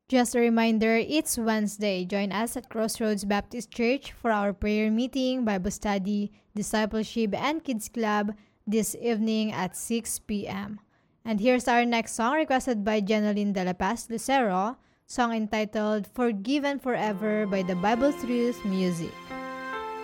Just a reminder, it's Wednesday. Join us at Crossroads Baptist Church for our prayer meeting, Bible study, discipleship, and kids club this evening at 6 p.m. And here's our next song requested by Jeneline de la Paz Lucero, song entitled Forgiven Forever by the Bible Truth Music.